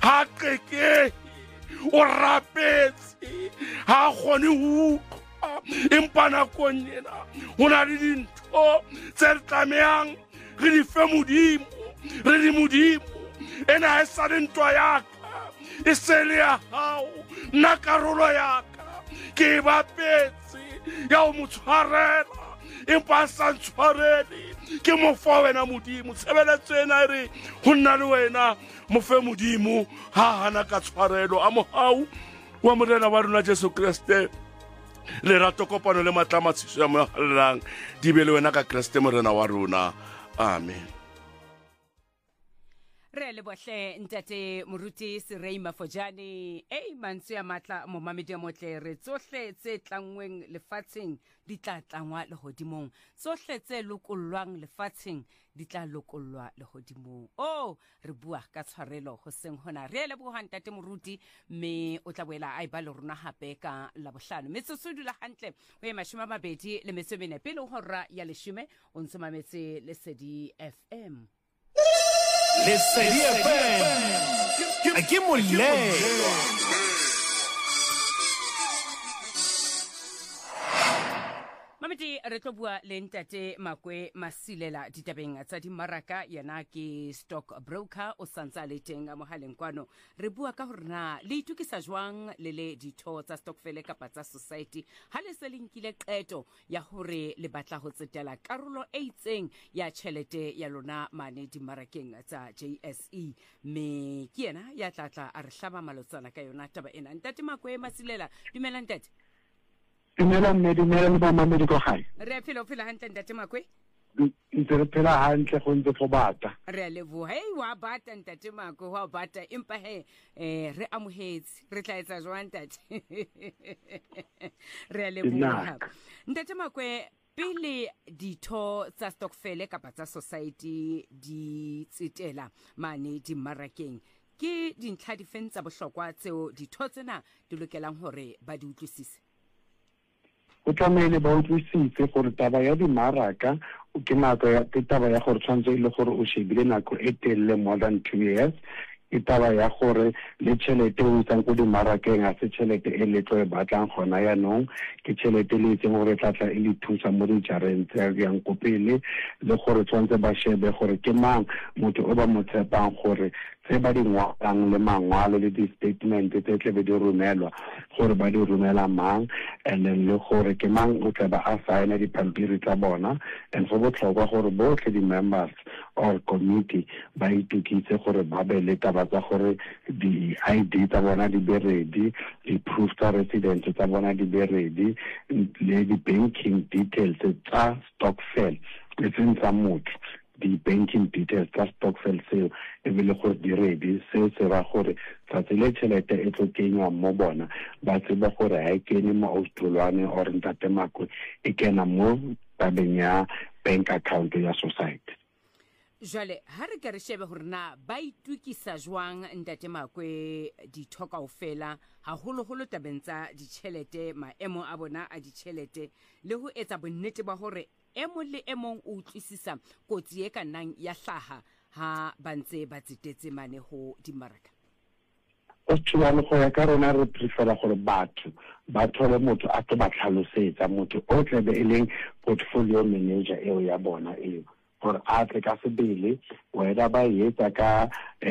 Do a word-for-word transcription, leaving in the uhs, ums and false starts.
ha qeke o rapetse ha khone ho empa nakong ena hona le dintho tse re tlamehang re di fe Modimo re di Modimo ena ha sa le ntwa yaka e se le ya hao nna karolo yaka ke bapetse ya o motshwarela empa sa ntshwarele ke mo fa wena Modimo tshebeletso ena re ho nna le wena mo fe Modimo ha hana ka tshwarelo a mo hau wa morena wa rona Jesu Kriste le rato kopano le matlama tshiso ya mo hallang di be le wena ka Kriste morena wa rona amen. Re le bohle ntate moruti Serei Mafojane e mantswe ya matla mo mamedi motle re tsohle tse tlangweng lefatsheng di tla tlangwa le hodimong tsohle tse lokollwang lefatsheng di tla lokollwa le hodimong oh re bua ka tshwarelo ho seng hona re le bo ntate moruti me o tla boela a iba le rona hape ka la bohlano metsotso dula hantle o e mashome a mabedi le metso e mene pele hora ya leshome o ntse mametse le Lesedi F M. Lesedi F M a ke molelo Mamedi re tlo bua le ntate Makwe Masilela ditabeng tsa di maraka yana ke stock broker o santsa le teng a mohaleng kwano re bua ka hore na le itukisa jwang le le ditho tsa stokvel kapa tsa society ha le se le nkile qeto ya hore le batla ho tsetela karolo e itseng ya tjhelete ya lona mane di marakeng tsa J S E me ke yena ya tlatla a re hlaba malotsana ka yona taba ena ntate Makwe Masilela dumela ntate. Dumela mme dumela le ba mamedi go gae re phelo phela hantle ntate Makwe ntse re phela hantle go ntse go bata re le bo hey wa bata ntate Makwe wa bata empa he eh re amohetse re tla etsa jwang ntate re le bo ntate Makwe pele ditho tsa stokvel kapa tsa society di tsetela mane di marakeng ke dintlha di fentsa bohlokwa tseo ditho tsena di lokelang hore ba di utlwisise o tlamehile ba utlwisitse gore taba ya dimaraka ke nako ya taba ya gore tshwanetse ile gore o shebile nako e telele more than two years ke taba ya gore le tšhelete o tsang go dimarakeng a se tšhelete e le tlo e batlang gona yaanong ke tšhelete le itseng gore tlatla e le thusa mo dijareng tse yang ko pele le gore tshwanetse ba shebe gore ke mang motho o ba mo tshepang gore tse ba di ngwalang le mangwalo le di-statement tse tlebe di romelwa gore ba di romela mang and then le gore ke mang o tlebe a signa dipampiri tsa bona and go botlhokwa gore botlhe di-members or committee ba itukitse gore ba be le taba tsa gore di-I D tsa bona di be ready di-proof tsa residence tsa bona di be ready le di-banking details tsa stokvel e seng tsa motho di-banking details tsa stokvel seo e be le gore di ready seo se ra gore tsatsi le tšhelete e tlo kenywa mo bona ba tseba gore ha e kene mo austolwane or ntate Makwe e kena mo tabeng ya bank account ya society. Jale ha re ka re shebe hore na ba itukisa jwang ntate Makwe ditho kaofela haholo holo tabeng tsa ditjhelete maemo a bona a ditjhelete le ho etsa bonnete ba hore emo le emong o utlwisisa kotsi e kanang ya hlaha ha bantse ba tsetetse mane ho dimaraka o tswana go ya ka rona re prefera gore batho ba thole motho a tlo ba tlhalosetsa motho o tlebe e leng portfolio manager eo ya bona eo gore a tle ka sebele wena ba etsa ka